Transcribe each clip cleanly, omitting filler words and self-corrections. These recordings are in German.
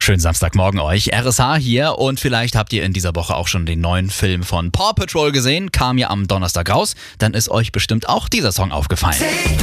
Schönen Samstagmorgen euch. RSH hier und vielleicht habt ihr in dieser Woche auch schon den neuen Film von Paw Patrol gesehen. Kam ja am Donnerstag raus. Dann ist euch bestimmt auch dieser Song aufgefallen.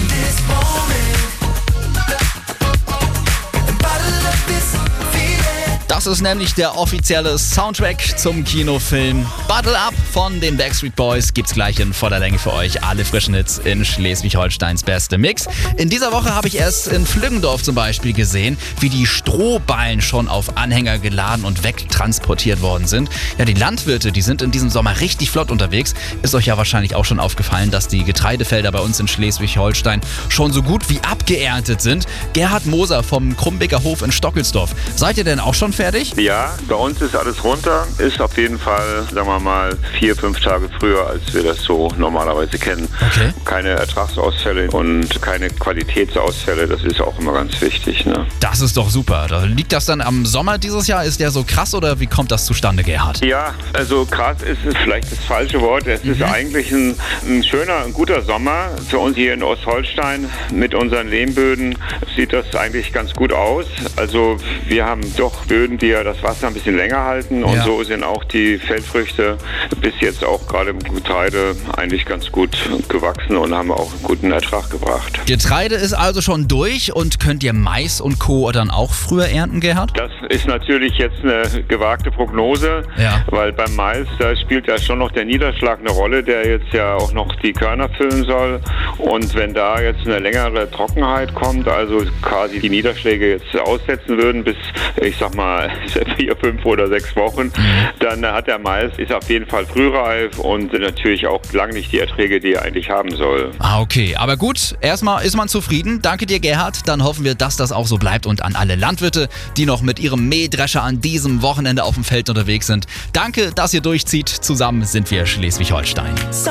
Das ist nämlich der offizielle Soundtrack zum Kinofilm Bottle Up von den Backstreet Boys. Gibt's gleich in voller Länge für euch alle frischen Hits in Schleswig-Holsteins beste Mix. In dieser Woche habe ich erst in Flüggendorf zum Beispiel gesehen, wie die Strohballen schon auf Anhänger geladen und wegtransportiert worden sind. Ja, die Landwirte, die sind in diesem Sommer richtig flott unterwegs. Ist euch ja wahrscheinlich auch schon aufgefallen, dass die Getreidefelder bei uns in Schleswig-Holstein schon so gut wie abgeerntet sind. Gerhard Moser vom Krumbecker Hof in Stockelsdorf. Seid ihr denn auch schon fertig? Ja, bei uns ist alles runter. Ist auf jeden Fall, sagen wir mal, 4-5 Tage früher, als wir das so normalerweise kennen. Okay. Keine Ertragsausfälle und keine Qualitätsausfälle, das ist auch immer ganz wichtig. Ne? Das ist doch super. Liegt das dann am Sommer dieses Jahr? Ist der so krass oder wie kommt das zustande, Gerhard? Ja, also krass ist vielleicht das falsche Wort. Es ist eigentlich ein schöner, ein guter Sommer. Für uns hier in Ostholstein mit unseren Lehmböden sieht das eigentlich ganz gut aus. Also wir haben doch Böden, die ja das Wasser ein bisschen länger halten und so sind auch die Feldfrüchte bis jetzt auch gerade im Getreide eigentlich ganz gut gewachsen und haben auch einen guten Ertrag gebracht. Getreide ist also schon durch und könnt ihr Mais und Co. dann auch früher ernten, Gerhard? Das ist natürlich jetzt eine gewagte Prognose, weil beim Mais, da spielt ja schon noch der Niederschlag eine Rolle, der jetzt ja auch noch die Körner füllen soll und wenn da jetzt eine längere Trockenheit kommt, also quasi die Niederschläge jetzt aussetzen würden bis, ich sag mal, 4, 5 oder 6 Wochen, dann hat der Mais, ist auf jeden Fall frühreif und natürlich auch lang nicht die Erträge, die er eigentlich haben soll. Okay, aber gut, erstmal ist man zufrieden. Danke dir, Gerhard. Dann hoffen wir, dass das auch so bleibt und an alle Landwirte, die noch mit ihrem Mähdrescher an diesem Wochenende auf dem Feld unterwegs sind. Danke, dass ihr durchzieht. Zusammen sind wir Schleswig-Holstein.